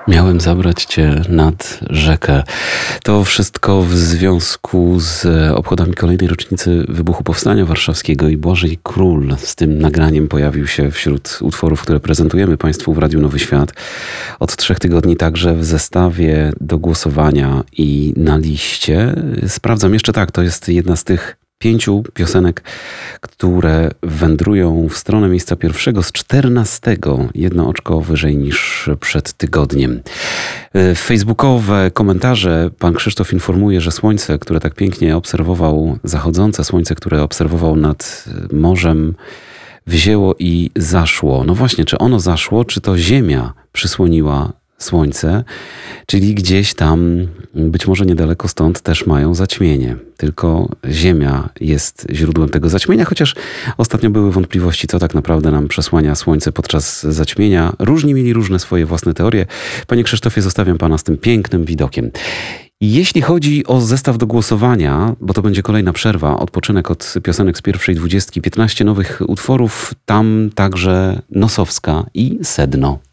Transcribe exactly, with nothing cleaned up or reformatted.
Miałem zabrać cię nad rzekę. To wszystko w związku z obchodami kolejnej rocznicy wybuchu Powstania Warszawskiego i Błażej Król z tym nagraniem pojawił się wśród utworów, które prezentujemy Państwu w Radiu Nowy Świat. Od trzech tygodni także w zestawie do głosowania i na liście. Sprawdzam jeszcze tak, to jest jedna z tych pięciu piosenek, które wędrują w stronę miejsca pierwszego z czternastego, jedno oczko wyżej niż przed tygodniem. Facebookowe komentarze. Pan Krzysztof informuje, że słońce, które tak pięknie obserwował, zachodzące słońce, które obserwował nad morzem, wzięło i zaszło. No właśnie, czy ono zaszło, czy to Ziemia przysłoniła słońce, czyli gdzieś tam, być może niedaleko stąd, też mają zaćmienie. Tylko Ziemia jest źródłem tego zaćmienia, chociaż ostatnio były wątpliwości, co tak naprawdę nam przesłania słońce podczas zaćmienia. Różni mieli różne swoje własne teorie. Panie Krzysztofie, zostawiam pana z tym pięknym widokiem. Jeśli chodzi o zestaw do głosowania, bo to będzie kolejna przerwa, odpoczynek od piosenek z pierwszej dwudziestki, piętnaście nowych utworów, tam także Nosowska i Sedno.